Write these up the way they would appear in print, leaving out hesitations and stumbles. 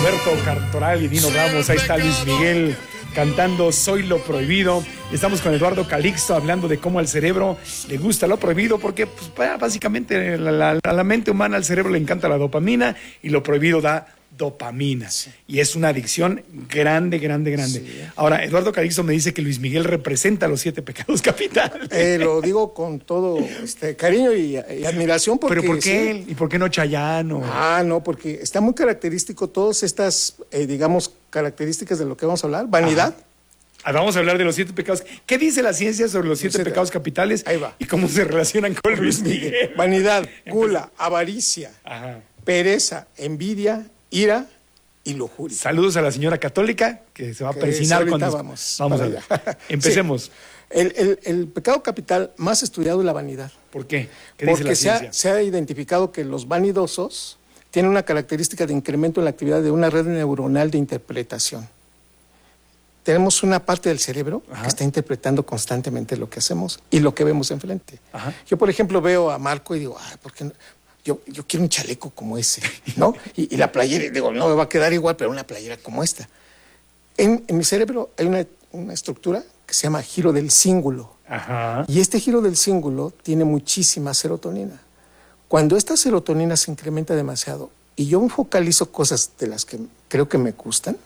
Roberto Cartoral y Dino Ramos. Ahí está Luis Miguel cantando Soy lo prohibido. Estamos con Eduardo Calixto hablando de cómo al cerebro le gusta lo prohibido, porque pues, básicamente a la mente humana, al cerebro le encanta la dopamina, y lo prohibido da dopamina. Sí. Y es una adicción grande. Sí. Ahora, Eduardo Calixto me dice que Luis Miguel representa los 7 pecados capitales. Lo digo con todo cariño y admiración. Porque, ¿pero por qué él? ¿Y por qué no Chayanne? No, porque está muy característico todas estas, digamos, características de lo que vamos a hablar. Vanidad. Vamos a hablar de los 7 pecados. ¿Qué dice la ciencia sobre los 7 pecados capitales? Ahí va. Y cómo se relacionan con Luis Miguel. Vanidad, gula, avaricia, pereza, envidia, ira y lujuria. Saludos a la señora católica que se va a persinar cuando vamos allá. Empecemos. Sí. El pecado capital más estudiado es la vanidad. ¿Por qué? ¿Qué Porque dice la ciencia? Se ha identificado que los vanidosos tienen una característica de incremento en la actividad de una red neuronal de interpretación. Tenemos una parte del cerebro que está interpretando constantemente lo que hacemos y lo que vemos enfrente. Yo, por ejemplo, veo a Marco y digo, ¿por qué no? Yo quiero un chaleco como ese, ¿no? y la playera, digo, no me va a quedar igual, pero una playera como esta. En mi cerebro hay una estructura que se llama giro del cíngulo. Y este giro del cíngulo tiene muchísima serotonina. Cuando esta serotonina se incrementa demasiado y yo focalizo cosas de las que creo que me gustan,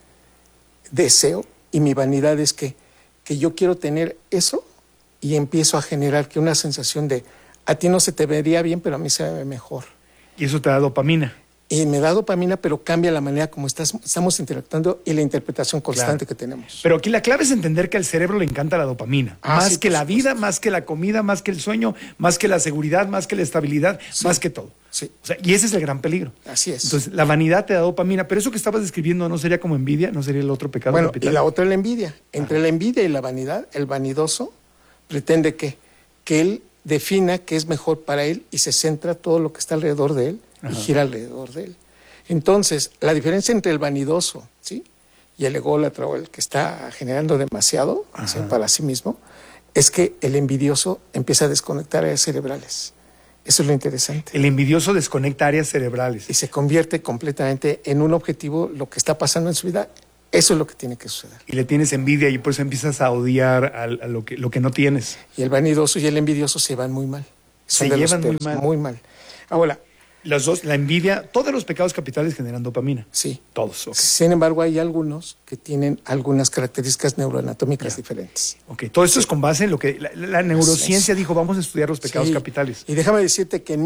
deseo, y mi vanidad es que yo quiero tener eso, y empiezo a generar que una sensación de a ti no se te vería bien, pero a mí se me ve mejor. Y eso te da dopamina. Y me da dopamina, pero cambia la manera como estamos interactuando y la interpretación constante que tenemos. Pero aquí la clave es entender que al cerebro le encanta la dopamina. Más que la vida, más que la comida, más que el sueño, más que la seguridad, más que la estabilidad, más que todo. Sí. O sea, y ese es el gran peligro. Así es. Entonces, la vanidad te da dopamina, pero eso que estabas describiendo no sería como envidia, no sería el otro pecado capital. Y la otra es la envidia. Entre la envidia y la vanidad, el vanidoso pretende que él defina qué es mejor para él y se centra todo lo que está alrededor de él y gira alrededor de él. Entonces, la diferencia entre el vanidoso, ¿sí?, y el ególatra, o el que está generando demasiado para sí mismo, es que el envidioso empieza a desconectar áreas cerebrales. Eso es lo interesante. El envidioso desconecta áreas cerebrales. Y se convierte completamente en un objetivo lo que está pasando en su vida. Eso es lo que tiene que suceder. Y le tienes envidia y por eso empiezas a odiar a lo que no tienes. Y el vanidoso y el envidioso se llevan muy mal. Se llevan muy mal. Muy mal. Ahora, los dos, la envidia, todos los pecados capitales generan dopamina. Sí. Todos. Okay. Sin embargo, hay algunos que tienen algunas características neuroanatómicas diferentes. Ok, todo esto es con base en lo que la neurociencia dijo, vamos a estudiar los pecados capitales. Y déjame decirte que en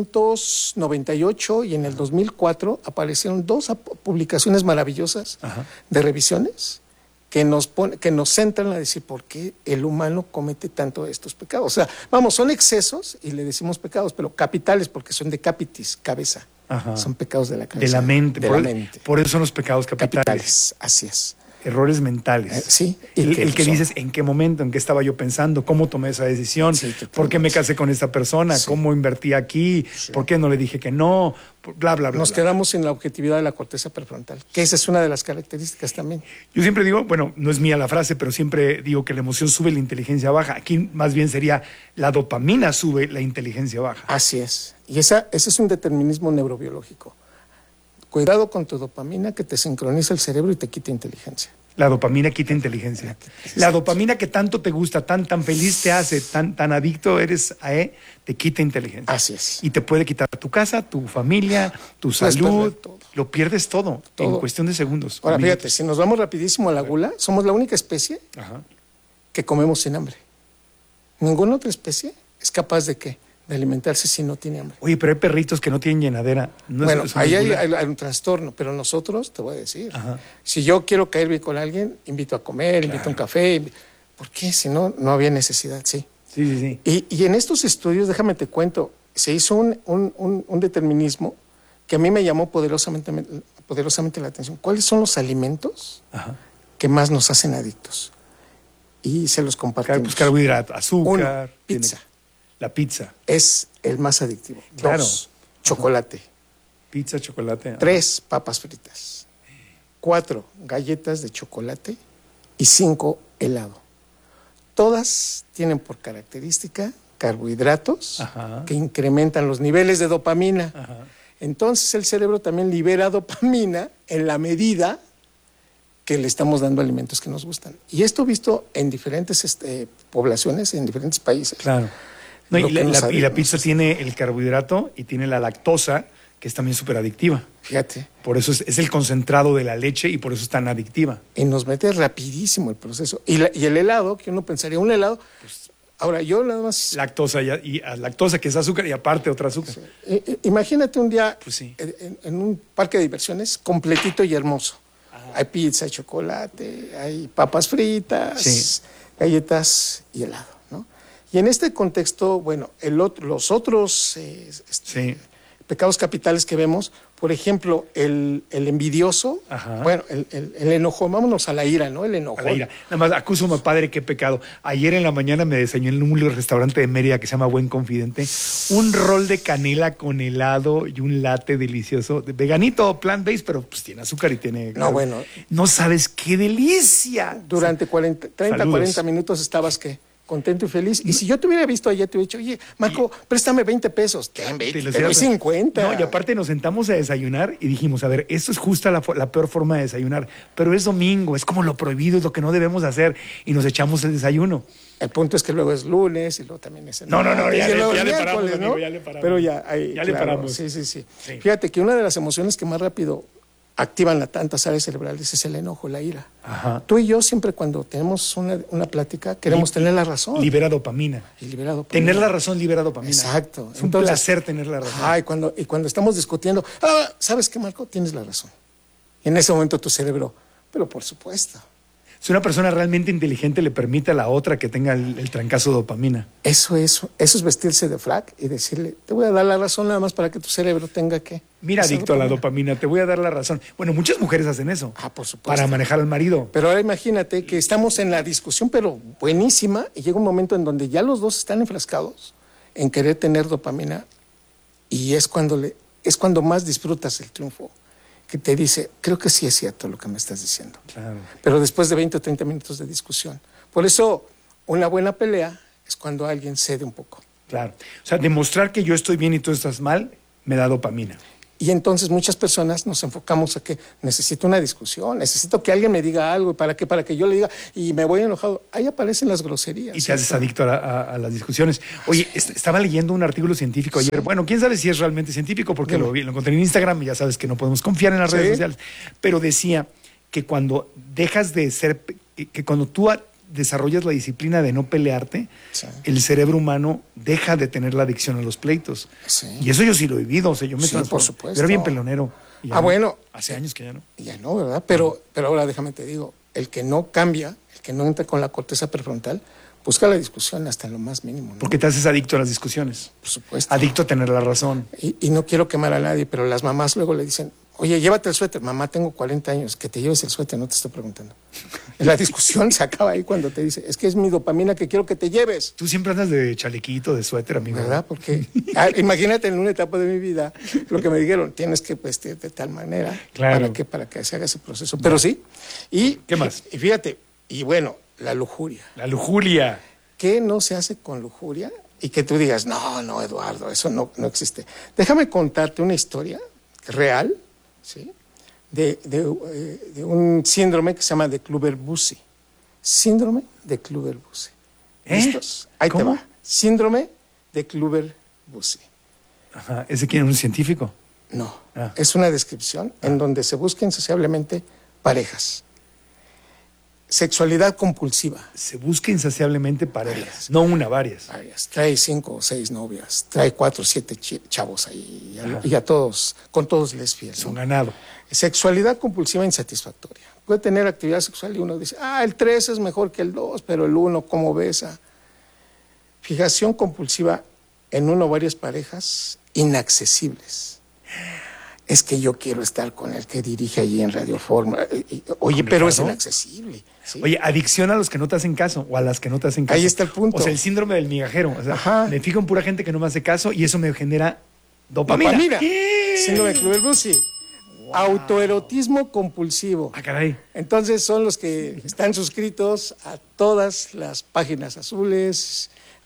1998 y en el 2004 aparecieron 2 publicaciones maravillosas de revisiones que nos centran a decir por qué el humano comete tanto estos pecados. O sea, son excesos y le decimos pecados, pero capitales porque son de capitis, cabeza. Son pecados de la cabeza. De la mente. De la mente. Por eso son los pecados capitales. Así es. Errores mentales. Sí. El que dices, ¿en qué momento? ¿En qué estaba yo pensando? ¿Cómo tomé esa decisión? Sí, ¿por qué me casé con esta persona? Sí. ¿Cómo invertí aquí? Sí. ¿Por qué no le dije que no? Bla, bla, bla. Nos quedamos en la objetividad de la corteza prefrontal, que esa es una de las características también. Yo siempre digo, bueno, no es mía la frase, pero siempre digo que la emoción sube, la inteligencia baja. Aquí más bien sería la dopamina sube, la inteligencia baja. Así es. Y ese es un determinismo neurobiológico. Cuidado con tu dopamina, que te sincroniza el cerebro y te quita inteligencia. La dopamina quita inteligencia. La dopamina que tanto te gusta, tan feliz te hace, tan adicto eres a te quita inteligencia. Así es. Y te puede quitar tu casa, tu familia, tu salud. Lo pierdes todo en cuestión de segundos. Ahora, fíjate, si nos vamos rapidísimo a la gula, somos la única especie que comemos sin hambre. Ninguna otra especie es capaz de ¿qué? De alimentarse si no tiene hambre. Oye, pero hay perritos que no tienen llenadera. Bueno, ahí hay un trastorno, pero nosotros, te voy a decir, si yo quiero caer bien con alguien, invito a comer, invito a un café. ¿Por qué? Si no, no había necesidad, sí. Sí. Y en estos estudios, déjame te cuento, se hizo un determinismo que a mí me llamó poderosamente la atención. ¿Cuáles son los alimentos que más nos hacen adictos? Y se los compartimos. Pues carbohidrato, azúcar. Pizza. La pizza. Es el más adictivo. Claro. 2, chocolate. Pizza, chocolate. 3, papas fritas. 4, galletas de chocolate. Y 5, helado. Todas tienen por característica carbohidratos que incrementan los niveles de dopamina. Entonces el cerebro también libera dopamina en la medida que le estamos dando alimentos que nos gustan. Y esto visto en diferentes poblaciones, en diferentes países. Claro. No, y la pizza tiene el carbohidrato y tiene la lactosa, que es también súper adictiva. Fíjate. Por eso es el concentrado de la leche y por eso es tan adictiva. Y nos mete rapidísimo el proceso. Y el helado, que uno pensaría, un helado... Pues, ahora, yo nada más... Lactosa, lactosa, que es azúcar, y aparte otra azúcar. Sí. Imagínate un día pues sí. en un parque de diversiones completito y hermoso. Ajá. Hay pizza, hay chocolate, hay papas fritas, sí, galletas y helado, ¿no? Y en este contexto, bueno, los otros sí, pecados capitales que vemos, por ejemplo, el envidioso, ajá, bueno, el enojo, vámonos a la ira, ¿no? El enojo. La ira. Nada más, acuso a mi padre, qué pecado. Ayer en la mañana me desayuné en un restaurante de Mérida que se llama Buen Confidente, un rol de canela con helado y un latte delicioso, veganito, plant-based, pero pues tiene azúcar y tiene... No, bueno. No sabes qué delicia. Durante 30, 40 minutos estabas, ¿qué? Contento y feliz. Y si yo te hubiera visto ayer, te hubiera dicho, oye, Marco, préstame 20 pesos. Ten 20, te doy 50. No, y aparte nos sentamos a desayunar y dijimos, a ver, esto es justa la peor forma de desayunar, pero es domingo, es como lo prohibido, es lo que no debemos hacer, y nos echamos el desayuno. El punto es que luego es lunes y luego también es... No, ya le paramos, ¿no? ya le paramos. Pero ya le paramos. Sí. Fíjate que una de las emociones que más rápido activan tantas áreas cerebrales es el enojo, la ira. Ajá. Tú y yo siempre cuando tenemos una plática queremos tener la razón. Libera dopamina. Y libera dopamina. Tener la razón libera dopamina. Exacto. Es un placer tener la razón. Y cuando estamos discutiendo, ¿sabes qué, Marco? Tienes la razón. Y en ese momento tu cerebro, pero por supuesto. Si una persona realmente inteligente le permite a la otra que tenga el trancazo de dopamina. Eso es vestirse de frac y decirle, te voy a dar la razón nada más para que tu cerebro tenga que... Mira, adicto a la dopamina, te voy a dar la razón. Bueno, muchas mujeres hacen eso. Por supuesto. Para manejar al marido. Pero ahora imagínate que estamos en la discusión, pero buenísima, y llega un momento en donde ya los dos están enfrascados en querer tener dopamina, y es cuando más disfrutas el triunfo. Que te dice, creo que sí es cierto lo que me estás diciendo. Claro. Pero después de 20 o 30 minutos de discusión. Por eso, una buena pelea es cuando alguien cede un poco. Claro. O sea, demostrar que yo estoy bien y tú estás mal, me da dopamina. Y entonces muchas personas nos enfocamos a que necesito una discusión, necesito que alguien me diga algo, ¿para qué? Para que yo le diga, y me voy enojado. Ahí aparecen las groserías. Y te haces adicto a las discusiones. Oye, estaba leyendo un artículo científico ayer. Sí. Bueno, quién sabe si es realmente científico, porque lo encontré en Instagram y ya sabes que no podemos confiar en las redes sociales. Pero decía que cuando dejas de ser, que cuando tú desarrollas la disciplina de no pelearte, sí, el cerebro humano deja de tener la adicción a los pleitos. Sí. Y eso yo sí lo he vivido. O sea, yo me por supuesto. Yo era bien pelonero. Bueno. Hace años que ya no. Ya no, ¿verdad? Pero ahora déjame te digo, el que no cambia, el que no entra con la corteza prefrontal, busca la discusión hasta en lo más mínimo, ¿no? Porque te haces adicto a las discusiones. Por supuesto. Adicto a tener la razón. Y no quiero quemar a nadie, pero las mamás luego le dicen, oye, llévate el suéter. Mamá, tengo 40 años, que te lleves el suéter, no te estoy preguntando. La discusión se acaba ahí cuando te dice, es que es mi dopamina que quiero que te lleves. Tú siempre andas de chalequito, de suéter, amigo. ¿Verdad? Porque imagínate en una etapa de mi vida lo que me dijeron, tienes que vestir de tal manera, claro, para que se haga ese proceso. Pero sí. Y ¿qué más? Y fíjate, y bueno, la lujuria. La lujuria. ¿Qué no se hace con lujuria? Y que tú digas, no, Eduardo, eso no existe. Déjame contarte una historia real, ¿sí? De un síndrome que se llama de Kluver-Bucy. Síndrome de Kluver-Bucy. ¿Listos? Ahí ¿Cómo? te va. Síndrome de Kluver-Bucy. Ajá. ¿Ese quién es un científico? No. Es una descripción en donde se busca insaciablemente parejas. Sexualidad compulsiva. Se busca insaciablemente parejas. No una, varias. Trae 5 o 6 novias. Trae 4 o 7 chavos ahí. Y a todos, con todos les fiel. Es un ganado. Sexualidad compulsiva insatisfactoria. Puede tener actividad sexual y uno dice, el 3 es mejor que el 2, pero el 1, ¿cómo besa? Fijación compulsiva en una o varias parejas inaccesibles. Es que yo quiero estar con el que dirige allí en Radio Forma. Oye, pero es inaccesible. ¿Sí? Oye, adicción a los que no te hacen caso o a las que no te hacen caso. Ahí está el punto. O sea, el síndrome del migajero. O sea, me fijo en pura gente que no me hace caso y eso me genera dopamina. Síndrome de Kluver-Bucy. Wow. Autoerotismo compulsivo. Caray. Entonces son los que están suscritos a todas las páginas azules,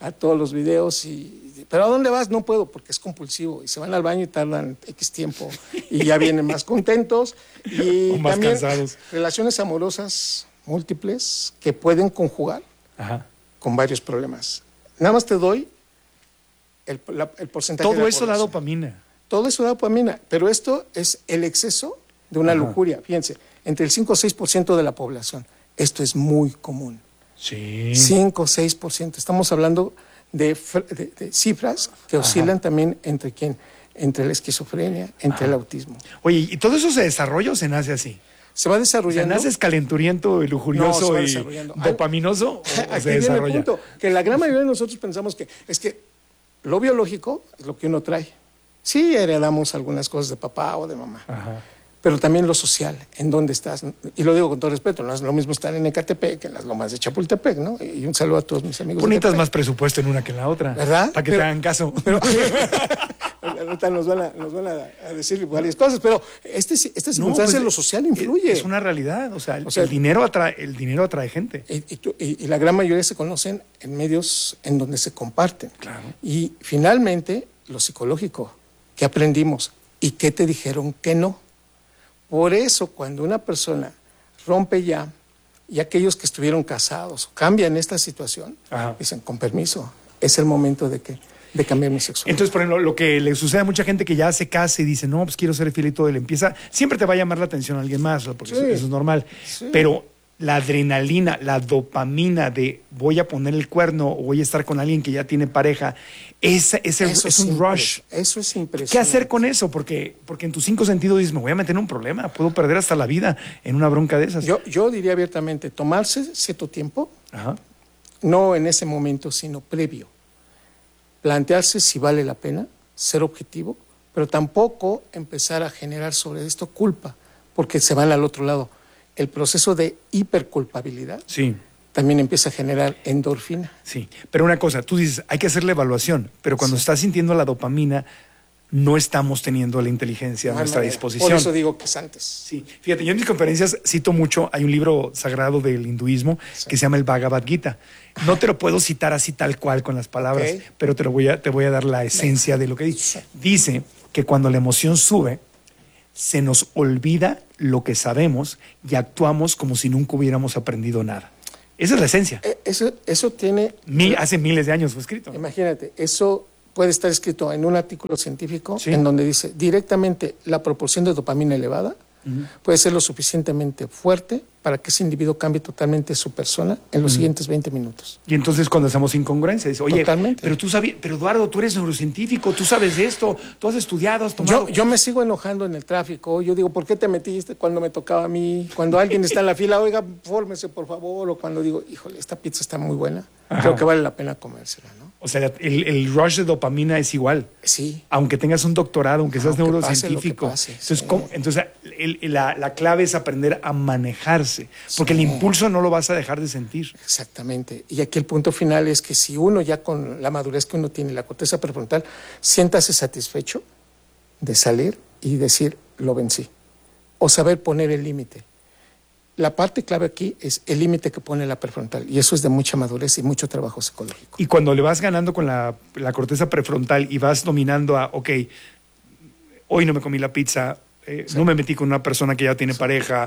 a todos los videos pero ¿a dónde vas? No puedo porque es compulsivo y se van al baño y tardan X tiempo y ya vienen más contentos y o más también cansados. Relaciones amorosas múltiples que pueden conjugar con varios problemas. Nada más te doy el porcentaje de Todo la eso da población. dopamina. Todo eso da dopamina, pero esto es el exceso de una lujuria. Fíjense, entre el 5 o 6% de la población. Esto es muy común. Sí. 5 o 6%. Estamos hablando de cifras que oscilan también entre la esquizofrenia, entre el autismo. Oye, ¿y todo eso se desarrolla o se nace así? Se va ¿Se desarrollando. naces calenturiento y lujurioso No, se va y desarrollando. dopaminoso o Aquí se viene el desarrolla? punto, que la gran mayoría de nosotros pensamos que es que lo biológico es lo que uno trae. Sí, heredamos algunas cosas de papá o de mamá. Pero también lo social, en dónde estás. Y lo digo con todo respeto, no es lo mismo estar en Ecatepec que en las lomas de Chapultepec, ¿no? Y un saludo a todos mis amigos. Necesitas más presupuesto en una que en la otra. ¿Verdad? Para que te hagan caso. Pero ahorita nos van a decir varias cosas, pero esta circunstancia de lo social influye. Es una realidad. O sea, el dinero atrae gente. Y la gran mayoría se conocen en medios en donde se comparten. Claro. Y finalmente, lo psicológico, ¿qué aprendimos? ¿Y qué te dijeron que no? Por eso, cuando una persona rompe ya, y aquellos que estuvieron casados cambian esta situación, dicen, con permiso, es el momento de cambiar mi sexualidad. Entonces, por ejemplo, lo que le sucede a mucha gente que ya se casa y dice, no, pues quiero ser fiel y todo, y le empieza, siempre te va a llamar la atención a alguien más, porque eso es normal. Sí. Pero la adrenalina, la dopamina de voy a poner el cuerno o voy a estar con alguien que ya tiene pareja, es un rush. Eso es impresionante. ¿Qué hacer con eso? Porque en tus 5 sentidos dices, me voy a meter en un problema, puedo perder hasta la vida en una bronca de esas. Yo diría abiertamente, tomarse cierto tiempo, no en ese momento, sino previo. Plantearse si vale la pena, ser objetivo, pero tampoco empezar a generar sobre esto culpa, porque se van al otro lado. El proceso de hiperculpabilidad también empieza a generar endorfina. Sí, pero una cosa, tú dices, hay que hacer la evaluación, pero cuando estás sintiendo la dopamina, no estamos teniendo la inteligencia a nuestra disposición. Por eso digo que es antes. Sí, fíjate, yo en mis conferencias cito mucho, hay un libro sagrado del hinduismo que se llama el Bhagavad Gita. No te lo puedo citar así tal cual con las palabras, pero te voy a dar la esencia de lo que dice. Dice que cuando la emoción sube, se nos olvida lo que sabemos y actuamos como si nunca hubiéramos aprendido nada. Esa es la esencia. Eso tiene... Hace miles de años fue escrito. Imagínate, eso puede estar escrito en un artículo científico en donde dice directamente la proporción de dopamina elevada puede ser lo suficientemente fuerte para que ese individuo cambie totalmente su persona en los siguientes 20 minutos. Y entonces cuando hacemos incongruencia, dice, oye, pero tú sabías, pero Eduardo, tú eres neurocientífico, tú sabes de esto, tú has estudiado, has tomado... Yo me sigo enojando en el tráfico, yo digo, ¿por qué te metiste cuando me tocaba a mí? Cuando alguien está en la fila, oiga, fórmese por favor, o cuando digo, híjole, esta pizza está muy buena, creo que vale la pena comérsela, ¿no? O sea, el rush de dopamina es igual. Sí. Aunque tengas un doctorado, aunque seas neurocientífico. Pase, entonces la clave es aprender a manejarse, porque el impulso no lo vas a dejar de sentir. Exactamente. Y aquí el punto final es que si uno ya con la madurez que uno tiene, la corteza prefrontal, siéntase satisfecho de salir y decir, lo vencí. O saber poner el límite. La parte clave aquí es el límite que pone la prefrontal, y eso es de mucha madurez y mucho trabajo psicológico. Y cuando le vas ganando con la corteza prefrontal y vas dominando a, ok, hoy no me comí la pizza, no me metí con una persona que ya tiene pareja,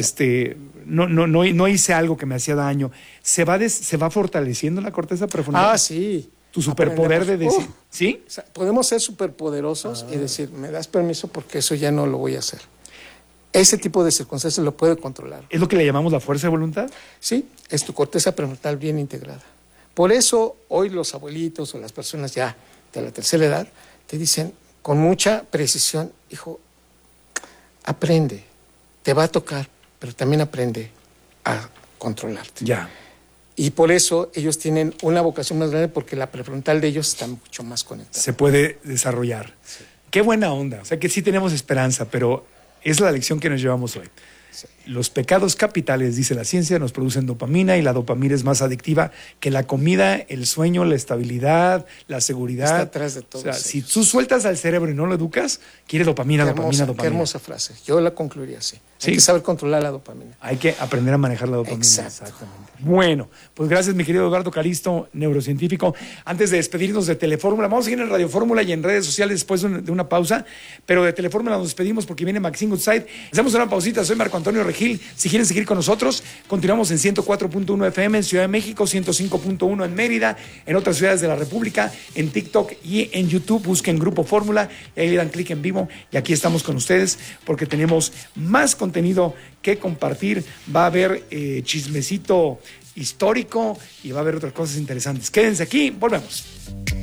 no hice algo que me hacía daño, se va fortaleciendo la corteza prefrontal. Ah, sí. Tu superpoder de decir, ¿sí? O sea, podemos ser superpoderosos y decir, me das permiso porque eso ya no lo voy a hacer. Ese tipo de circunstancias lo puede controlar. ¿Es lo que le llamamos la fuerza de voluntad? Sí, es tu corteza prefrontal bien integrada. Por eso hoy los abuelitos o las personas ya de la tercera edad te dicen con mucha precisión, hijo, aprende, te va a tocar, pero también aprende a controlarte. Ya. Y por eso ellos tienen una vocación más grande porque la prefrontal de ellos está mucho más conectada. Se puede desarrollar. Sí. Qué buena onda. O sea que sí tenemos esperanza, pero es la lección que nos llevamos hoy. Sí. Los pecados capitales, dice la ciencia, nos producen dopamina y la dopamina es más adictiva que la comida, el sueño, la estabilidad, la seguridad. Está atrás de todo. O sea, si tú sueltas al cerebro y no lo educas, quiere dopamina, dopamina. Qué hermosa frase. Yo la concluiría así. Sí. Hay que saber controlar la dopamina. Hay que aprender a manejar la dopamina. Exacto. Exactamente. Bueno, pues gracias, mi querido Eduardo Calixto, neurocientífico. Antes de despedirnos de Telefórmula, vamos a seguir en Radio Fórmula y en redes sociales después de una pausa, pero de Telefórmula nos despedimos porque viene Maxine Goodside. Hacemos una pausita, soy Marco Antonio Regil. Si quieren seguir con nosotros, continuamos en 104.1 FM en Ciudad de México, 105.1 en Mérida, en otras ciudades de la República, en TikTok y en YouTube. Busquen Grupo Fórmula y ahí le dan clic en vivo y aquí estamos con ustedes porque tenemos más contenido que compartir. Va a haber chismecito histórico y va a haber otras cosas interesantes. Quédense aquí, volvemos.